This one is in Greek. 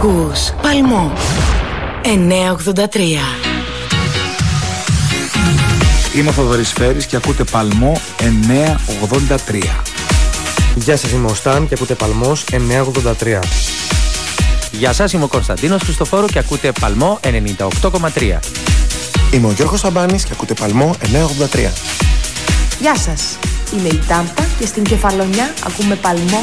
Ακούς Παλμό 983. Είμαι ο Θοδωρής Φέρης και ακούτε Παλμό 983. Γεια σας, είμαι ο Σταν και ακούτε Παλμός 983. Γεια σας, είμαι ο Κωνσταντίνος Χριστοφόρου και ακούτε Παλμό 98,3. Είμαι ο Γιώργος Σαμπάνης και ακούτε Παλμό 983. Γεια σας, είμαι η Τάμπα και στην Κεφαλονιά ακούμε Παλμό